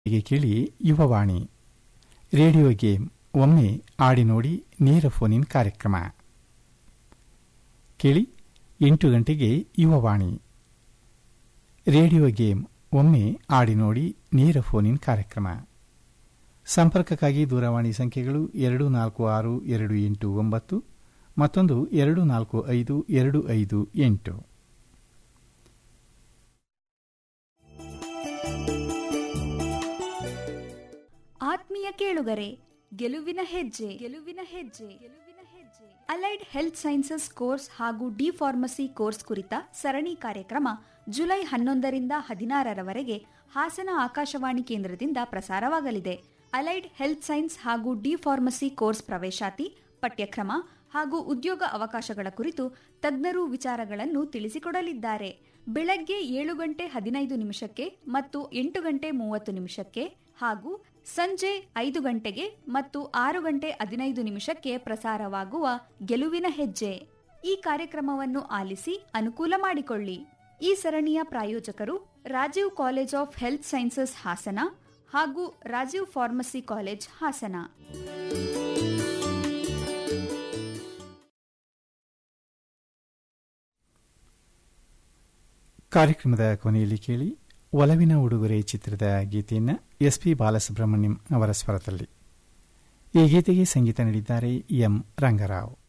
ಹೀಗೆ ಕೇಳಿ Yuvavani radio game ಒಮ್ಮೆ ಆಡಿ ನೋಡಿ ನೇರ ಫೋನಿನ್ ಕಾರ್ಯಕ್ರಮ ಕೇಳಿ 8 ಗಂಟೆಗೆ ಯುವವಾಣಿ ರೇಡಿಯೋ ಗೇಮ್ ಒಮ್ಮೆ ಆಡಿ ನೋಡಿ ನೇರ ಫೋನಿನ್ ಕಾರ್ಯಕ್ರಮ. ಸಂಪರ್ಕಕ್ಕಾಗಿ ದೂರವಾಣಿ ಸಂಖ್ಯೆಗಳು 246289 ಮತ್ತೊಂದು 245258. ಆತ್ಮೀಯ ಕೇಳುಗರೆ, ಗೆಲುವಿನ ಹೆಜ್ಜೆ ಅಲೈಡ್ ಹೆಲ್ತ್ ಸೈನ್ಸಸ್ ಕೋರ್ಸ್ ಹಾಗೂ ಡಿ ಫಾರ್ಮಸಿ ಕೋರ್ಸ್ ಕುರಿತ ಸರಣಿ ಕಾರ್ಯಕ್ರಮ ಜುಲೈ 11ರಿಂದ 16ರವರೆಗೆ ಹಾಸನ ಆಕಾಶವಾಣಿ ಕೇಂದ್ರದಿಂದ ಪ್ರಸಾರವಾಗಲಿದೆ. ಅಲೈಡ್ ಹೆಲ್ತ್ ಸೈನ್ಸ್ ಹಾಗೂ ಡಿ ಫಾರ್ಮಸಿ ಕೋರ್ಸ್ ಪ್ರವೇಶಾತಿ, ಪಠ್ಯಕ್ರಮ ಹಾಗೂ ಉದ್ಯೋಗ ಅವಕಾಶಗಳ ಕುರಿತು ತಜ್ಞರು ವಿಚಾರಗಳನ್ನು ತಿಳಿಸಿಕೊಡಲಿದ್ದಾರೆ. ಬೆಳಗ್ಗೆ 7:15 ಮತ್ತು 8:30 ಹಾಗೂ ಸಂಜೆ 5 ಗಂಟೆಗೆ ಮತ್ತು 6:15 ಪ್ರಸಾರವಾಗುವ ಗೆಲುವಿನ ಹೆಜ್ಜೆ. ಈ ಕಾರ್ಯಕ್ರಮವನ್ನು ಆಲಿಸಿ ಅನುಕೂಲ ಮಾಡಿಕೊಳ್ಳಿ. ಈ ಸರಣಿಯ ಪ್ರಾಯೋಜಕರು Rajiv college of health sciences Hassan ಹಾಗೂ ರಾಜೀವ್ ಫಾರ್ಮಸಿ ಕಾಲೇಜ್ ಹಾಸನ. ಕಾರ್ಯಕ್ರಮದ ಕೊನೆಯಲ್ಲಿ ಕೇಳಿ ಒಲವಿನ ಉಡುಗೊರೆ ಚಿತ್ರದ ಗೀತೆಯನ್ನು ಎಸ್ಪಿ ಬಾಲಸುಬ್ರಹ್ಮಣ್ಯಂ ಅವರ ಸ್ವರದಲ್ಲಿ. ಈ ಗೀತೆಗೆ ಸಂಗೀತ ನೀಡಿದ್ದಾರೆ ಎಂ ರಂಗರಾವ್.